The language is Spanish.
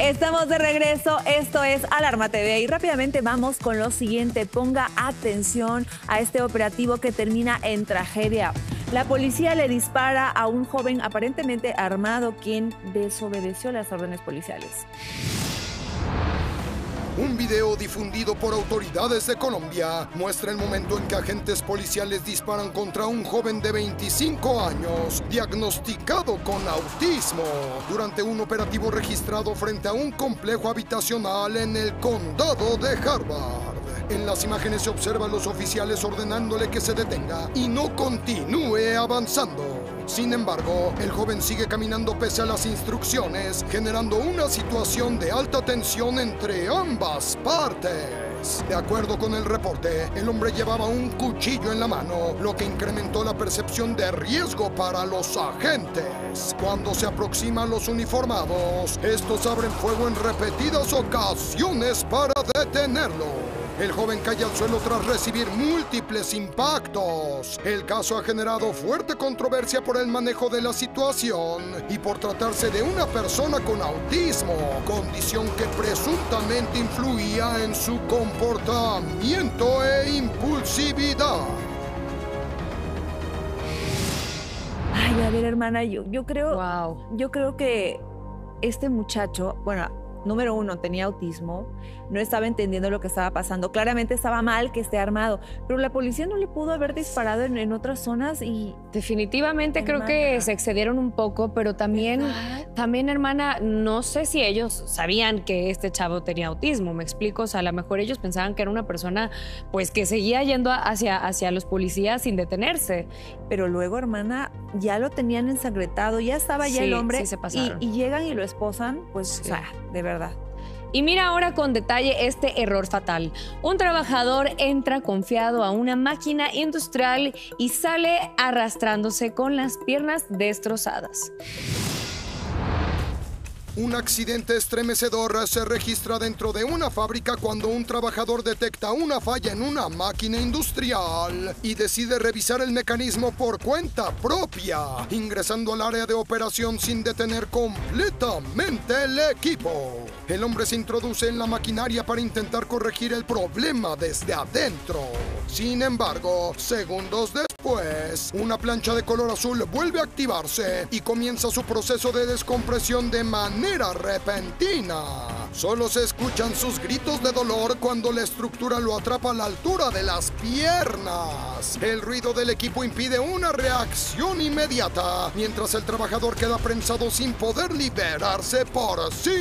Estamos de regreso, esto es Alarma TV y rápidamente vamos con lo siguiente. Ponga atención a este operativo que termina en tragedia. La policía le dispara a un joven aparentemente armado quien desobedeció las órdenes policiales. Un video difundido por autoridades de Colombia muestra el momento en que agentes policiales disparan contra un joven de 25 años diagnosticado con autismo durante un operativo registrado frente a un complejo habitacional en el condado de Harvard. En las imágenes se observa a los oficiales ordenándole que se detenga y no continúe avanzando. Sin embargo, el joven sigue caminando pese a las instrucciones, generando una situación de alta tensión entre ambas partes. De acuerdo con el reporte, el hombre llevaba un cuchillo en la mano, lo que incrementó la percepción de riesgo para los agentes. Cuando se aproximan los uniformados, estos abren fuego en repetidas ocasiones para detenerlo. El joven cae al suelo tras recibir múltiples impactos. El caso ha generado fuerte controversia por el manejo de la situación y por tratarse de una persona con autismo, condición que presuntamente influía en su comportamiento e impulsividad. Ay, a ver, hermana, yo creo que este muchacho, bueno, número uno, tenía autismo, no estaba entendiendo lo que estaba pasando. Claramente estaba mal que esté armado, pero la policía no le pudo haber disparado en otras zonas y... Definitivamente hermana, creo que se excedieron un poco, pero también, hermana, no sé si ellos sabían que este chavo tenía autismo, ¿me explico? O sea, a lo mejor ellos pensaban que era una persona pues que seguía yendo hacia los policías sin detenerse. Pero luego, hermana, ya lo tenían ensangretado, ya estaba ya el hombre, sí se pasaron. Y llegan y lo esposan, pues, Sí. o sea, de verdad. Y mira ahora con detalle este error fatal. Un trabajador entra confiado a una máquina industrial y sale arrastrándose con las piernas destrozadas. Un accidente estremecedor se registra dentro de una fábrica cuando un trabajador detecta una falla en una máquina industrial y decide revisar el mecanismo por cuenta propia, ingresando al área de operación sin detener completamente el equipo. El hombre se introduce en la maquinaria para intentar corregir el problema desde adentro. Sin embargo, segundos después, una plancha de color azul vuelve a activarse y comienza su proceso de descompresión de manera repentina. Solo se escuchan sus gritos de dolor cuando la estructura lo atrapa a la altura de las piernas. El ruido del equipo impide una reacción inmediata, mientras el trabajador queda prensado sin poder liberarse por sí